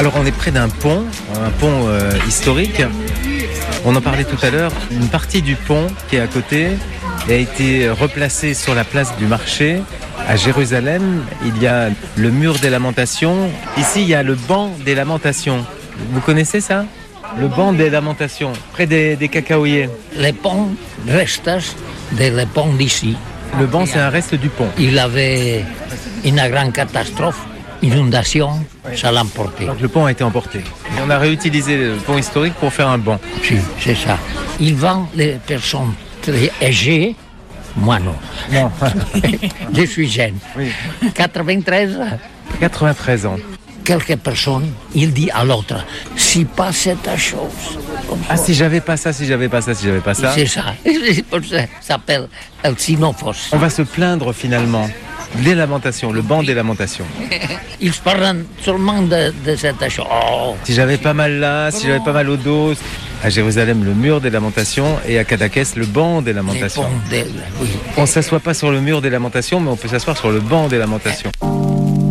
Alors on est près d'un pont historique. On en parlait tout à l'heure. Une partie du pont qui est à côté a été replacée sur la place du marché. À Jérusalem, il y a le mur des lamentations. Ici, il y a le banc des lamentations. Vous connaissez ça ? Le banc des lamentations, près des cacaoyers. Les ponts restent des ponts d'ici. Le banc, c'est un reste du pont. Il avait une grande catastrophe, inondation, ça l'a emporté. Donc le pont a été emporté. Et on a réutilisé le pont historique pour faire un banc. Si, c'est ça. Il vend les personnes très âgées. Moi non. Non. Je suis jeune. Oui. 93 ans. Quelques personnes, il dit à l'autre, si pas cette chose. Ah, si j'avais pas ça, si j'avais pas ça, si j'avais pas ça. C'est ça. C'est pour ça. Ça s'appelle el Sinopos. On va se plaindre finalement des lamentations, le banc des lamentations. Ils parlent seulement de cette chose. Oh. Si j'avais pas mal là, si j'avais pas mal au dos. À Jérusalem, le mur des lamentations et à Cadaqués, le banc des lamentations. Oui. On ne s'assoit pas sur le mur des lamentations, mais on peut s'asseoir sur le banc des lamentations.